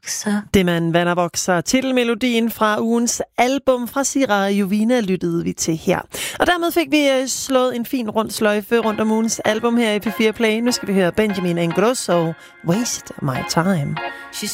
vokser. Det man vander vokser. Titelmelodien fra ugens album fra Sira Jovina lyttede vi til her. Og dermed fik vi slået en fin rund sløjfe rundt om ugens album her i P4 Play. Nu skal vi høre Benjamin Ingrosso, Waste My Time. She